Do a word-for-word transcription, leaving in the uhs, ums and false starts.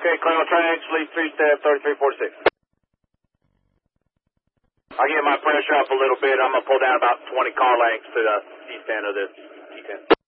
Okay, Colonel Trench, lead three step, thirty-three forty-six. I'll get my pressure up a little bit. I'm going to pull down about twenty car lengths to the east end of this T ten.